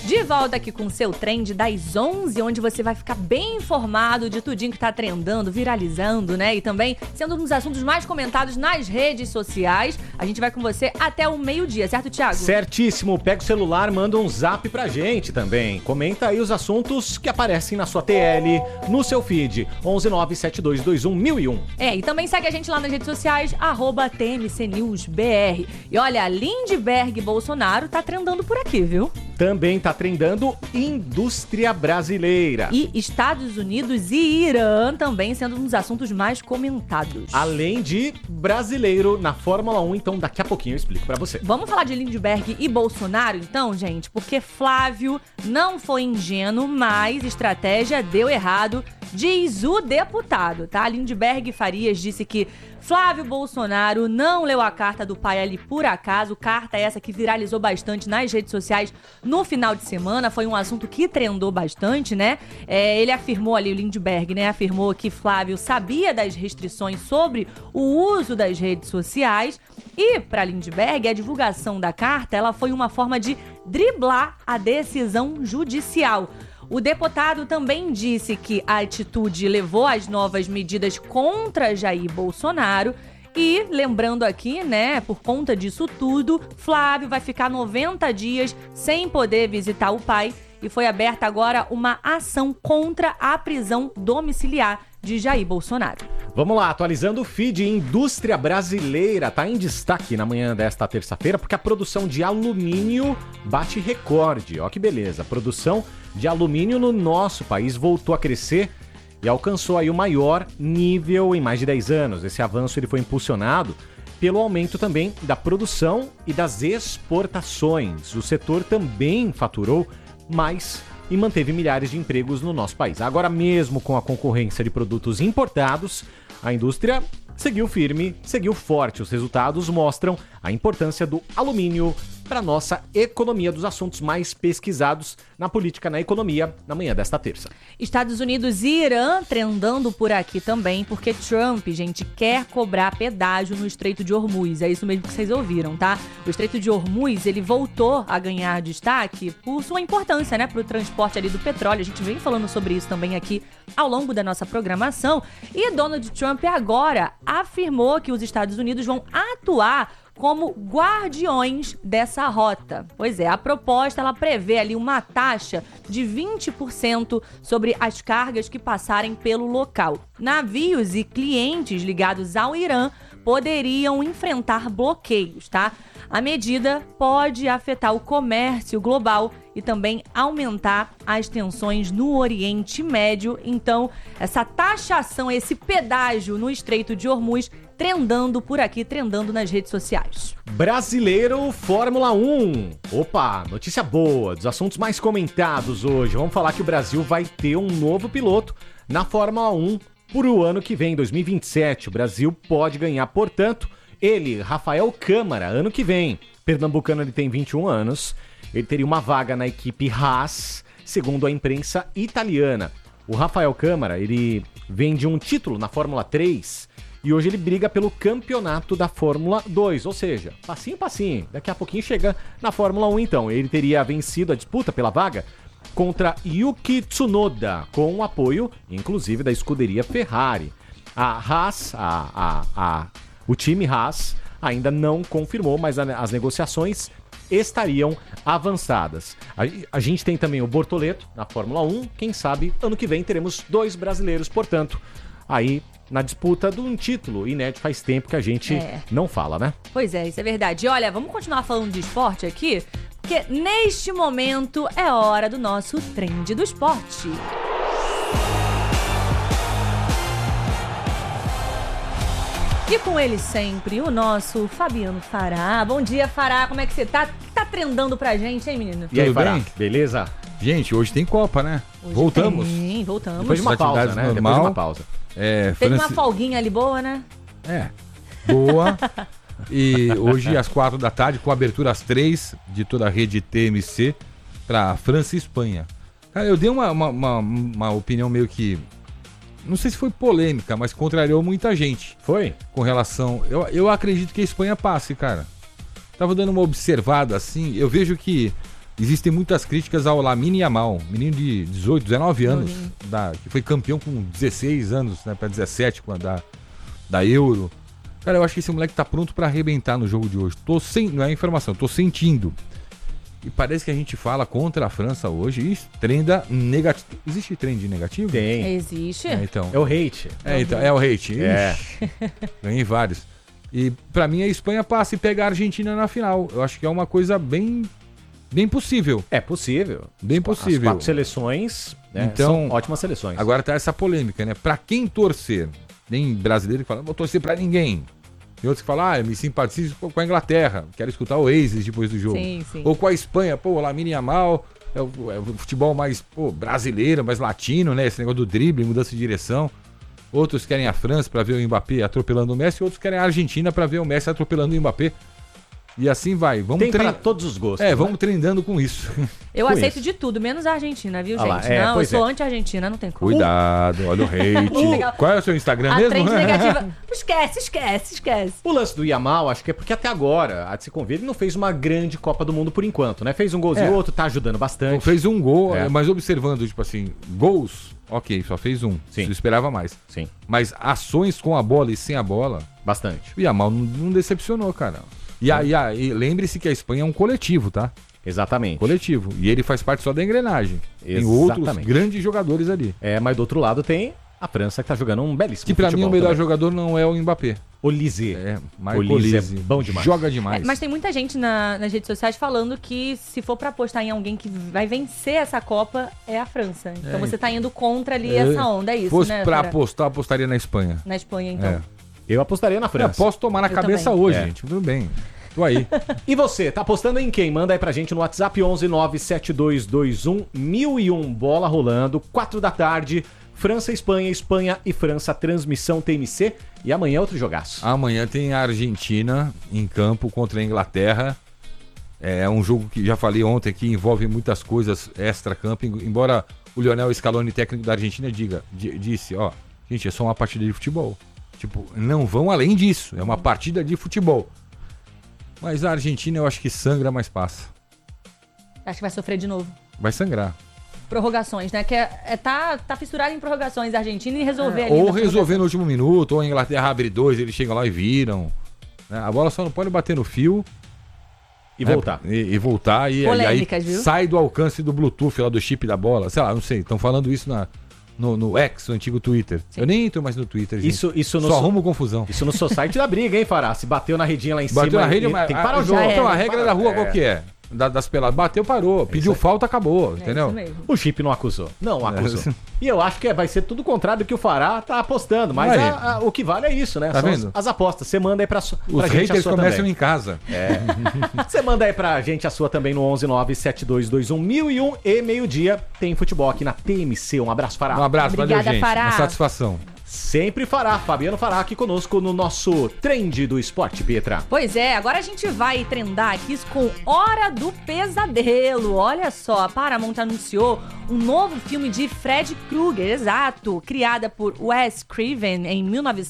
De volta aqui com o seu trend das 11, onde você vai ficar bem informado de tudinho que tá trendando, viralizando, né? E também sendo um dos assuntos mais comentados nas redes sociais. A gente vai com você até o meio-dia, certo, Thiago? Certíssimo. Pega o celular, manda um zap pra gente também. Comenta aí os assuntos que aparecem na sua TL, no seu feed. 11972211001. E também segue a gente lá nas redes sociais, @TMCNewsBR. E olha, Lindbergh Bolsonaro tá trendando por aqui, viu? Também tá trendando indústria brasileira. E Estados Unidos e Irã também sendo um dos assuntos mais comentados. Além de brasileiro na Fórmula 1, então daqui a pouquinho eu explico pra você. Vamos falar de Lindbergh e Bolsonaro então, gente? Porque Flávio não foi ingênuo, mas estratégia deu errado, diz o deputado, tá? Lindbergh Farias disse que Flávio Bolsonaro não leu a carta do pai ali por acaso, carta essa que viralizou bastante nas redes sociais no final de semana, foi um assunto que trendou bastante, né? Ele afirmou ali, o Lindbergh, né? Afirmou que Flávio sabia das restrições sobre o uso das redes sociais e, para Lindbergh, a divulgação da carta, ela foi uma forma de driblar a decisão judicial. O deputado também disse que a atitude levou às novas medidas contra Jair Bolsonaro e, lembrando aqui, né, por conta disso tudo, Flávio vai ficar 90 dias sem poder visitar o pai e foi aberta agora uma ação contra a prisão domiciliar de Jair Bolsonaro. Vamos lá, atualizando o feed, indústria brasileira tá em destaque na manhã desta terça-feira porque a produção de alumínio bate recorde. Ó que beleza, a produção de alumínio no nosso país voltou a crescer e alcançou aí o maior nível em mais de 10 anos. Esse avanço ele foi impulsionado pelo aumento também da produção e das exportações. O setor também faturou mais e manteve milhares de empregos no nosso país. Agora mesmo com a concorrência de produtos importados, a indústria seguiu firme, seguiu forte. Os resultados mostram a importância do alumínio para a nossa economia, dos assuntos mais pesquisados na política, na economia, na manhã desta terça. Estados Unidos e Irã trendando por aqui também, porque Trump, gente, quer cobrar pedágio no Estreito de Hormuz. É isso mesmo que vocês ouviram, tá? O Estreito de Hormuz, ele voltou a ganhar destaque por sua importância, né, para o transporte ali do petróleo. A gente vem falando sobre isso também aqui ao longo da nossa programação. E Donald Trump agora afirmou que os Estados Unidos vão atuar como guardiões dessa rota. Pois é, a proposta ela prevê ali uma taxa de 20% sobre as cargas que passarem pelo local. Navios e clientes ligados ao Irã poderiam enfrentar bloqueios, tá? A medida pode afetar o comércio global e também aumentar as tensões no Oriente Médio. Então, essa taxação, esse pedágio no Estreito de Hormuz trendando por aqui, trendando nas redes sociais. Brasileiro Fórmula 1. Opa, notícia boa, dos assuntos mais comentados hoje. Vamos falar que o Brasil vai ter um novo piloto na Fórmula 1 por o ano que vem, 2027. O Brasil pode ganhar, portanto, ele, Rafael Câmara, ano que vem. Pernambucano, ele tem 21 anos. Ele teria uma vaga na equipe Haas, segundo a imprensa italiana. O Rafael Câmara, ele vem de um título na Fórmula 3 e hoje ele briga pelo campeonato da Fórmula 2, ou seja, passinho, passinho. Daqui a pouquinho chega na Fórmula 1, então. Ele teria vencido a disputa pela vaga contra Yuki Tsunoda, com o apoio, inclusive, da escuderia Ferrari. A Haas, o time Haas ainda não confirmou, mas as negociações estariam avançadas. A gente tem também o Bortoleto na Fórmula 1. Quem sabe, ano que vem teremos 2 brasileiros, portanto, aí na disputa de um título inédito. Faz tempo que a gente não fala, né? Pois é, isso é verdade. E olha, vamos continuar falando de esporte aqui, porque neste momento é hora do nosso Trend do Esporte. E com ele sempre, o nosso Fabiano Fará. Bom dia, Fará. Como é que você tá? O que tá trendando pra gente, hein, menino? E aí, Tudo Fará? bem? Beleza? Gente, hoje tem Copa, né? Hoje Voltamos. Tem, voltamos. Depois de uma pausa, atividades né? normal. Depois de uma pausa. Teve uma folguinha ali boa, né? Boa. E hoje, às 4 da tarde, com abertura às 3 de toda a rede TMC pra França e Espanha. Cara, eu dei uma opinião meio que... Não sei se foi polêmica, mas contrariou muita gente. Foi? Com relação... Eu acredito que a Espanha passe, cara. Tava dando uma observada assim, eu vejo que existem muitas críticas ao Lamine Yamal, menino de 18, 19 anos, que foi campeão com 16 anos, né, para 17 da Euro. Cara, eu acho que esse moleque tá pronto para arrebentar no jogo de hoje. Não é informação, tô sentindo. E parece que a gente fala contra a França hoje e trenda negativo. Existe trend negativo? Tem. Existe. Então. É o hate. É o hate. É. Ganhei vários. E pra mim a Espanha passa e pega a Argentina na final. Eu acho que é uma coisa bem possível. É possível. Bem possível. As 4 seleções, né, então, são ótimas seleções. Agora tá essa polêmica, né? Pra quem torcer? Tem brasileiro que fala, não vou torcer pra ninguém. Tem outros que falam, eu me simpatizo com a Inglaterra, quero escutar o Oasis depois do jogo. Sim. Ou com a Espanha, o Lamine Yamal, é o futebol mais brasileiro, mais latino, né? Esse negócio do drible, mudança de direção. Outros querem a França pra ver o Mbappé atropelando o Messi, outros querem a Argentina pra ver o Messi atropelando o Mbappé. E assim vai. Tem pra todos os gostos. Vamos treinando com isso. Eu aceito de tudo, menos a Argentina, viu, gente? Eu sou anti-Argentina, não tem como. Cuidado, olha o hate. Qual é o seu Instagram mesmo? Trend negativa. Esquece. O lance do Yamal, acho que é porque até agora, a de se convir, ele não fez uma grande Copa do Mundo por enquanto, né? Fez um golzinho, outro tá ajudando bastante. Fez um gol, mas observando, tipo assim, gols, ok, só fez um. Sim. Você esperava mais. Sim. Mas ações com a bola e sem a bola, bastante. O Yamal não decepcionou, cara. E lembre-se que a Espanha é um coletivo, tá? Exatamente. Coletivo. E ele faz parte só da engrenagem. Tem outros grandes jogadores ali. Mas do outro lado tem a França que tá jogando um belíssimo futebol. Que pra mim o melhor também. Jogador não é o Mbappé. Olise. Olise é bom demais. Joga demais. Mas tem muita gente nas redes sociais falando que se for pra apostar em alguém que vai vencer essa Copa, é a França. Então você tá indo contra ali essa onda, é isso, fosse né? Pra apostar, apostaria na Espanha. Na Espanha, então. Eu apostaria na França. Posso tomar na cabeça também. hoje, gente. Tudo bem. Tô aí. E você, tá apostando em quem? Manda aí pra gente no WhatsApp 11972211001. Bola rolando, 4 da tarde. França, Espanha e França. Transmissão TMC. E amanhã é outro jogaço. Amanhã tem a Argentina em campo contra a Inglaterra. É um jogo que já falei ontem que envolve muitas coisas extra-campo. Embora o Lionel Scaloni, técnico da Argentina, disse, gente, é só uma partida de futebol. Tipo, não vão além disso. É uma partida de futebol. Mas a Argentina eu acho que sangra, mas passa. Acho que vai sofrer de novo. Vai sangrar. Prorrogações, né? Que tá fissurado em prorrogações a Argentina e resolver ali. Ou resolver no último minuto, ou a Inglaterra abre 2, eles chegam lá e viram. Né? A bola só não pode bater no fio. E voltar. E voltar. E aí viu? Sai do alcance do Bluetooth lá do chip da bola. Sei lá, não sei. Estão falando isso no X, no antigo Twitter. Sim. Eu nem entro mais no Twitter, gente. Isso só arrumo confusão. Isso no society da briga, hein, Fará? Se bateu na redinha lá em cima... Bateu na rede, tem que parar o jogo. Então a regra da rua qual que é? Das peladas. Bateu, parou. Pediu falta, acabou. Entendeu? O chip não acusou. Não acusou. E eu acho que vai ser tudo o contrário do que o Fará tá apostando. Mas o que vale é isso, né? Tá São vendo? as apostas. Você manda aí pra Os gente a haters sua começam também. em casa. Você manda aí pra gente a sua também no 11972211001 e meio-dia tem futebol aqui na TMC. Um abraço, Fará. Um abraço, Obrigada, valeu, gente. Fará. Uma satisfação. Sempre Fará, Fabiano Fará aqui conosco no nosso Trend do Esporte, Pietra. Pois é, agora a gente vai trendar aqui com Hora do Pesadelo. Olha só, a Paramount anunciou um novo filme de Fred Krueger, exato, criada por Wes Craven em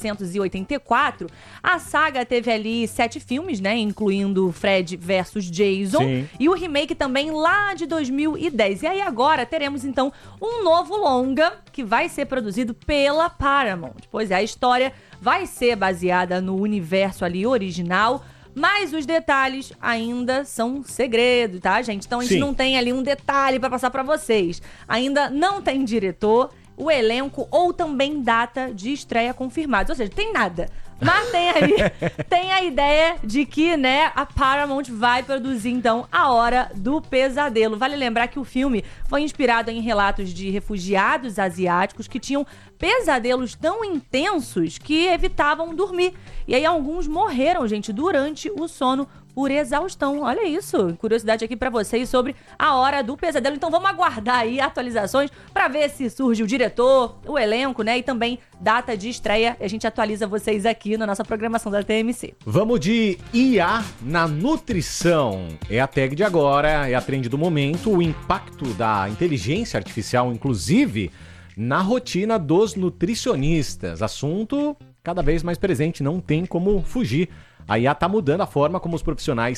1984. A saga teve ali 7 filmes, né, incluindo Fred vs Jason. Sim. E o remake também lá de 2010. E aí agora teremos então um novo longa que vai ser produzido pela Paramount. Pois é, a história vai ser baseada no universo ali original, mas os detalhes ainda são segredo, tá, gente? Então a gente não tem ali um detalhe pra passar pra vocês. Ainda não tem diretor, o elenco ou também data de estreia confirmados. Ou seja, tem nada. Mas tem ali, tem a ideia de que, né, a Paramount vai produzir, então, A Hora do Pesadelo. Vale lembrar que o filme foi inspirado em relatos de refugiados asiáticos que tinham pesadelos tão intensos que evitavam dormir. E aí alguns morreram, gente, durante o sono por exaustão. Olha isso, curiosidade aqui pra vocês sobre A Hora do Pesadelo. Então vamos aguardar aí atualizações pra ver se surge o diretor, o elenco, né, e também data de estreia. A gente atualiza vocês aqui na nossa programação da TMC. Vamos de IA na nutrição. É a tag de agora, é a trend do momento, o impacto da inteligência artificial, inclusive, na rotina dos nutricionistas. Assunto cada vez mais presente, não tem como fugir. A IA está mudando a forma como os profissionais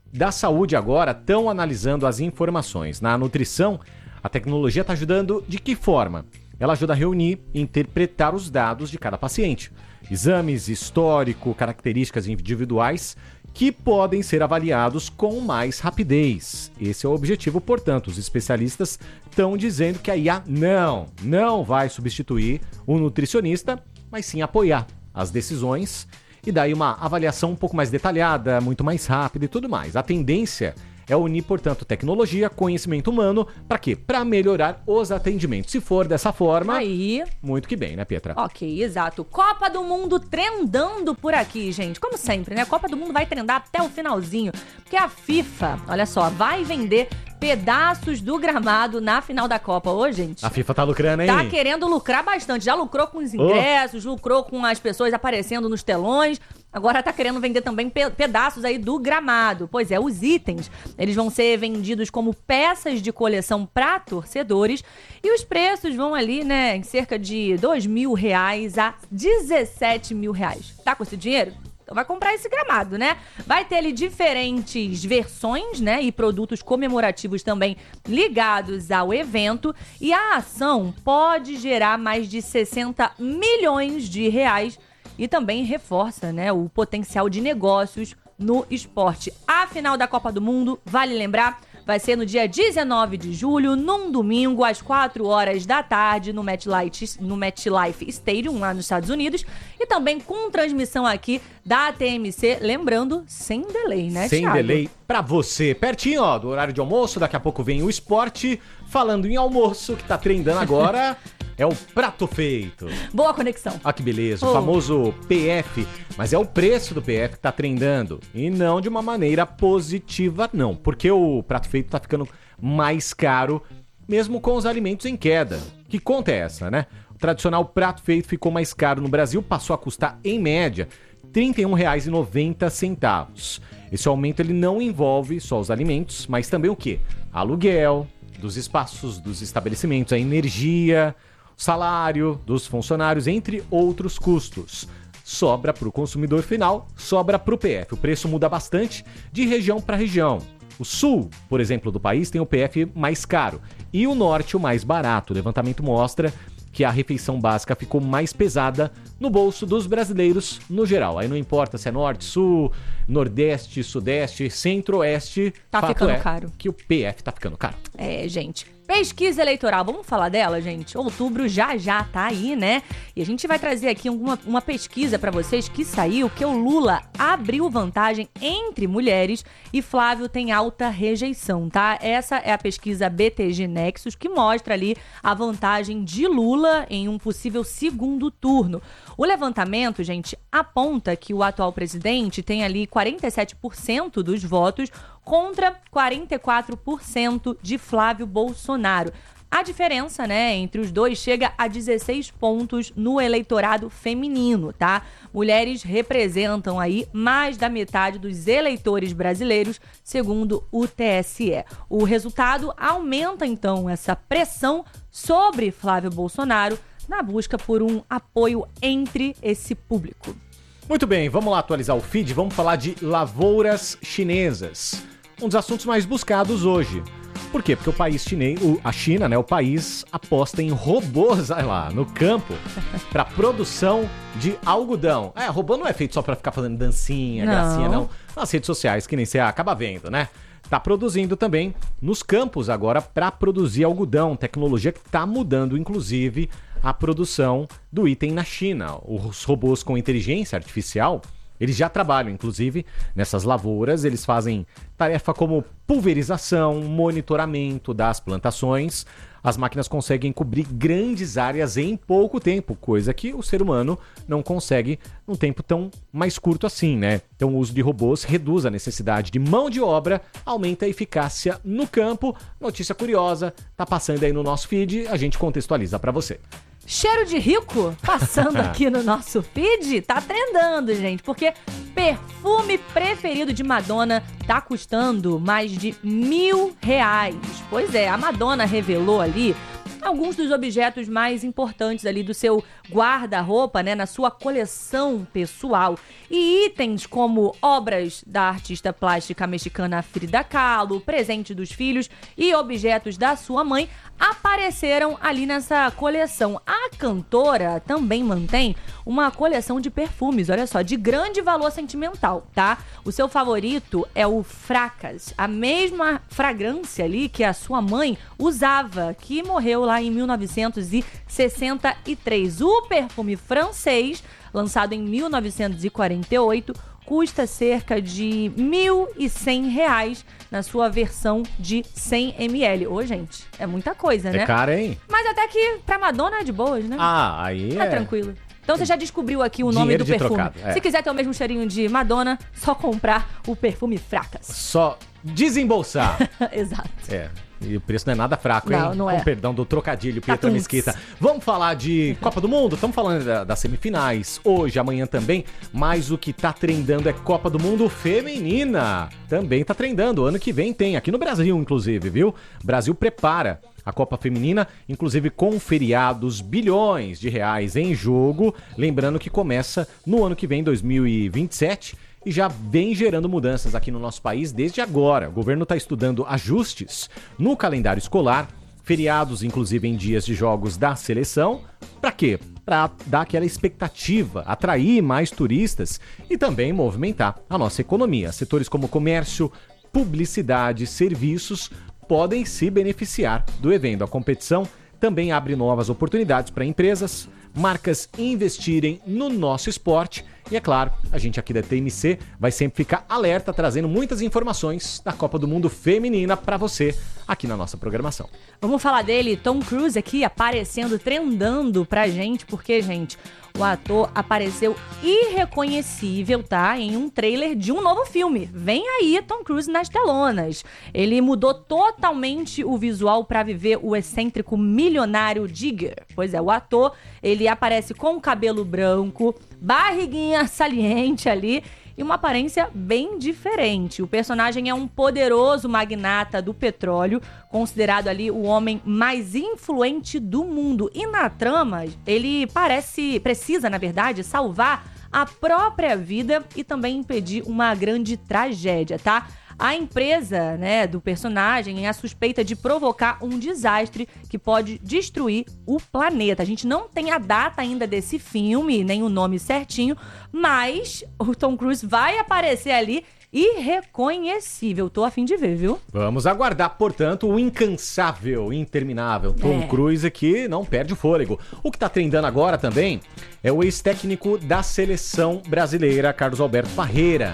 da saúde agora estão analisando as informações. Na nutrição, a tecnologia está ajudando de que forma? Ela ajuda a reunir e interpretar os dados de cada paciente. Exames, histórico, características individuais que podem ser avaliados com mais rapidez. Esse é o objetivo, portanto, os especialistas estão dizendo que a IA não vai substituir o nutricionista, mas sim apoiar as decisões e daí uma avaliação um pouco mais detalhada, muito mais rápida e tudo mais. A tendência é unir, portanto, tecnologia, conhecimento humano, para quê? Para melhorar os atendimentos. Se for dessa forma, aí, muito que bem, né, Pietra? Ok, exato. Copa do Mundo trendando por aqui, gente. Como sempre, né? A Copa do Mundo vai trendar até o finalzinho, porque a FIFA, olha só, vai vender pedaços do gramado na final da Copa. Ô, gente. A FIFA tá lucrando, hein? Tá querendo lucrar bastante. Já lucrou com os ingressos, lucrou com as pessoas aparecendo nos telões. Agora tá querendo vender também pedaços aí do gramado. Pois é, os itens, eles vão ser vendidos como peças de coleção para torcedores e os preços vão ali, né, em cerca de R$2.000 a R$17.000. Tá com esse dinheiro? Então vai comprar esse gramado, né? Vai ter ali diferentes versões, né? E produtos comemorativos também ligados ao evento. E a ação pode gerar mais de R$60 milhões e também reforça, né, o potencial de negócios no esporte. A final da Copa do Mundo, vale lembrar, vai ser no dia 19 de julho, num domingo, às 4 da tarde, no MetLife Stadium, lá nos Estados Unidos. E também com transmissão aqui da TMC, lembrando, sem delay, né, Sem Thiago? delay pra você. Pertinho, ó, do horário de almoço, daqui a pouco vem o esporte. Falando em almoço, que tá trendando agora, é o prato feito. Boa conexão. Ah, que beleza, o famoso PF. Mas é o preço do PF que tá trendando. E não de uma maneira positiva, não. Porque o prato feito tá ficando mais caro, mesmo com os alimentos em queda. Que conta é essa, né? O tradicional prato feito ficou mais caro no Brasil, passou a custar, em média, R$ 31,90. Esse aumento ele não envolve só os alimentos, mas também o quê? Aluguel dos espaços, dos estabelecimentos, a energia, salário dos funcionários, entre outros custos. Sobra para o consumidor final, sobra para o PF. O preço muda bastante de região para região. O sul, por exemplo, do país tem o PF mais caro e o norte o mais barato. O levantamento mostra que a refeição básica ficou mais pesada no bolso dos brasileiros no geral. Aí não importa se é norte, sul, nordeste, sudeste, centro-oeste. Tá fato ficando é caro. Que o PF tá ficando caro. É, gente. Pesquisa eleitoral, vamos falar dela, gente? Outubro já tá aí, né? E a gente vai trazer aqui uma pesquisa pra vocês que saiu que o Lula abriu vantagem entre mulheres e Flávio tem alta rejeição, tá? Essa é a pesquisa BTG Nexus que mostra ali a vantagem de Lula em um possível segundo turno. O levantamento, gente, aponta que o atual presidente tem ali 47% dos votos contra 44% de Flávio Bolsonaro. A diferença, né, entre os dois chega a 16 pontos no eleitorado feminino, tá? Mulheres representam aí mais da metade dos eleitores brasileiros, segundo o TSE. O resultado aumenta, então, essa pressão sobre Flávio Bolsonaro na busca por um apoio entre esse público. Muito bem, vamos lá atualizar o feed, vamos falar de lavouras chinesas. Um dos assuntos mais buscados hoje. Por quê? Porque o país chinês, a China, né, o país aposta em robôs, olha lá, no campo, para produção de algodão. Robô não é feito só para ficar fazendo dancinha, gracinha, não. Nas redes sociais, que nem você acaba vendo, né? Tá produzindo também nos campos agora para produzir algodão, tecnologia que tá mudando, inclusive, a produção do item na China. Os robôs com inteligência artificial, eles já trabalham, inclusive, nessas lavouras. Eles fazem tarefa como pulverização, monitoramento das plantações. As máquinas conseguem cobrir grandes áreas em pouco tempo, coisa que o ser humano não consegue num tempo tão mais curto assim, né? Então, o uso de robôs reduz a necessidade de mão de obra, aumenta a eficácia no campo. Notícia curiosa, tá passando aí no nosso feed, a gente contextualiza para você. Cheiro de rico passando aqui no nosso feed, tá trendando, gente, porque perfume preferido de Madonna tá custando mais de R$1.000. Pois é, a Madonna revelou ali alguns dos objetos mais importantes ali do seu guarda-roupa, né, na sua coleção pessoal. E itens como obras da artista plástica mexicana Frida Kahlo, presente dos filhos e objetos da sua mãe apareceram ali nessa coleção. A cantora também mantém uma coleção de perfumes, olha só, de grande valor sentimental, tá? O seu favorito é o Fracas, a mesma fragrância ali que a sua mãe usava, que morreu lá em 1963. O perfume francês, lançado em 1948, custa cerca de R$ 1.100 na sua versão de 100 ml. Ô, gente, é muita coisa, né? É caro, hein? Mas até que pra Madonna é de boas, né? Ah, aí Tá tranquilo. Então você já descobriu aqui o nome Dinheiro do de perfume. trocado, é. Se quiser ter o mesmo cheirinho de Madonna, só comprar o perfume Fracas. Só desembolsar. Exato. É. E o preço não é nada fraco, hein? Não, não é. Com perdão do trocadilho, Pietra Atuns. Mesquita. Vamos falar de Copa do Mundo? Estamos falando das semifinais. Hoje, amanhã também. Mas o que tá trendando é Copa do Mundo feminina. Também tá trendando. Ano que vem tem. Aqui no Brasil, inclusive, viu? O Brasil prepara a Copa Feminina, inclusive com feriados, bilhões de reais em jogo. Lembrando que começa no ano que vem, 2027. E já vem gerando mudanças aqui no nosso país desde agora. O governo está estudando ajustes no calendário escolar, feriados, inclusive em dias de jogos da seleção. Para quê? Para dar aquela expectativa, atrair mais turistas e também movimentar a nossa economia. Setores como comércio, publicidade, serviços podem se beneficiar do evento. A competição também abre novas oportunidades para empresas, marcas investirem no nosso esporte. E é claro, a gente aqui da TMC vai sempre ficar alerta, trazendo muitas informações da Copa do Mundo Feminina para você aqui na nossa programação. Vamos falar dele, Tom Cruise aqui aparecendo, trendando pra gente, porque, gente, o ator apareceu irreconhecível, tá? Em um trailer de um novo filme. Vem aí Tom Cruise nas telonas. Ele mudou totalmente o visual pra viver o excêntrico milionário Digger. Pois é, o ator, ele aparece com cabelo branco, barriguinha saliente ali e uma aparência bem diferente. O personagem é um poderoso magnata do petróleo, considerado ali o homem mais influente do mundo. E na trama, ele precisa, na verdade, salvar a própria vida e também impedir uma grande tragédia, tá? A empresa, né, do personagem é a suspeita de provocar um desastre que pode destruir o planeta. A gente não tem a data ainda desse filme, nem o nome certinho, mas o Tom Cruise vai aparecer ali irreconhecível. Tô a fim de ver, viu? Vamos aguardar, portanto, o incansável, interminável Tom Cruise, que não perde o fôlego. O que tá trendando agora também é o ex-técnico da seleção brasileira, Carlos Alberto Parreira.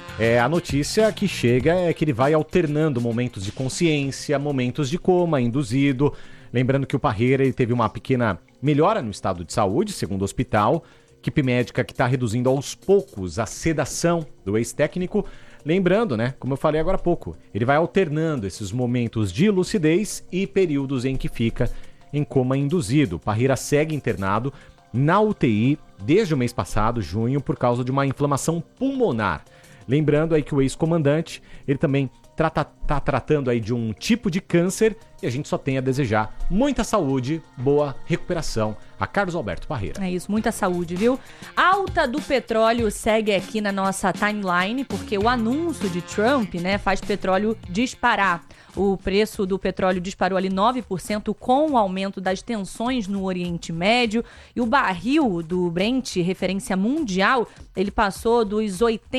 A notícia que chega é que ele vai alternando momentos de consciência, momentos de coma induzido. Lembrando que o Parreira ele teve uma pequena melhora no estado de saúde, segundo o hospital. Equipe médica que está reduzindo aos poucos a sedação do ex-técnico. Lembrando, né, como eu falei agora há pouco, ele vai alternando esses momentos de lucidez e períodos em que fica em coma induzido. Parreira segue internado na UTI desde o mês passado, junho, por causa de uma inflamação pulmonar. Lembrando aí que o ex-comandante, ele também tá tratando aí de um tipo de câncer e a gente só tem a desejar muita saúde, boa recuperação a Carlos Alberto Parreira. É isso, muita saúde, viu? Alta do petróleo segue aqui na nossa timeline, porque o anúncio de Trump, né, faz petróleo disparar. O preço do petróleo disparou ali 9% com o aumento das tensões no Oriente Médio. E o barril do Brent, referência mundial, ele passou dos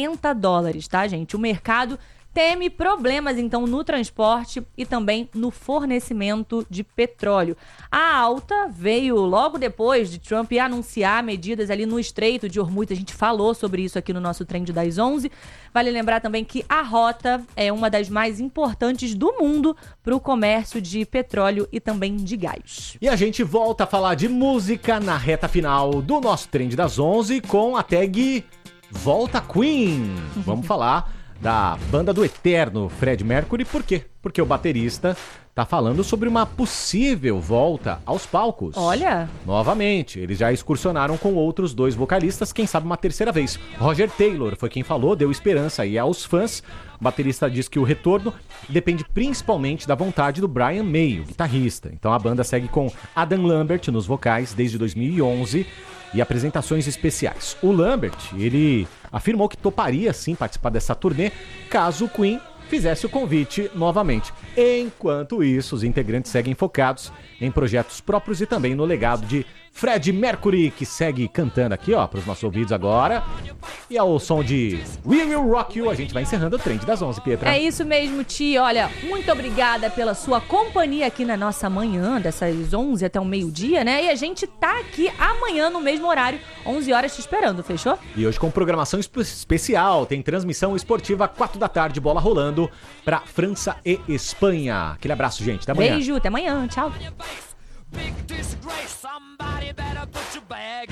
$80, tá, gente? O mercado teme problemas, então, no transporte e também no fornecimento de petróleo. A alta veio logo depois de Trump anunciar medidas ali no Estreito de Hormuz. A gente falou sobre isso aqui no nosso Trend das 11. Vale lembrar também que a rota é uma das mais importantes do mundo para o comércio de petróleo e também de gás. E a gente volta a falar de música na reta final do nosso Trend das 11 com a tag Volta Queen. Vamos falar da banda do eterno Fred Mercury, por quê? porque o baterista tá falando sobre uma possível volta aos palcos. Olha! Novamente, eles já excursionaram com outros 2 vocalistas, quem sabe uma terceira vez. Roger Taylor foi quem falou, deu esperança aí aos fãs. O baterista diz que o retorno depende principalmente da vontade do Brian May, o guitarrista. Então a banda segue com Adam Lambert nos vocais desde 2011 e apresentações especiais. O Lambert, ele afirmou que toparia sim participar dessa turnê caso o Queen fizesse o convite novamente. Enquanto isso, os integrantes seguem focados em projetos próprios e também no legado de Freddie Mercury, que segue cantando aqui, ó, para os nossos ouvidos agora. E ao som de We Will Rock You, a gente vai encerrando o Trend das 11, Pietra. É isso mesmo, Ti. Olha, muito obrigada pela sua companhia aqui na nossa manhã, dessas 11 até o meio-dia, né? E a gente tá aqui amanhã no mesmo horário, 11 horas te esperando, fechou? E hoje com programação especial, tem transmissão esportiva 4 da tarde, bola rolando para França e Espanha. Aquele abraço, gente. Até amanhã. Beijo, até amanhã. Tchau. Big disgrace, somebody better put your bag